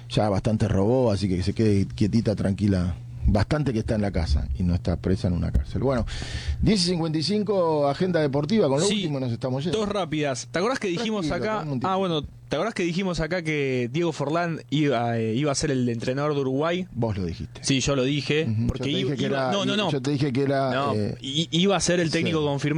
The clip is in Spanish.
ya bastante robó, así que se quede quietita, tranquila. Bastante que está en la casa y no está presa en una cárcel. Bueno, 10:55, agenda deportiva, con lo último nos estamos yendo. Dos rápidas. ¿Te acordás que dijimos acá? ¿Te acordás que dijimos acá que Diego Forlán iba a ser el entrenador de Uruguay? Vos lo dijiste. Sí, yo lo dije. Porque yo te dije que era iba a ser el técnico confirmado.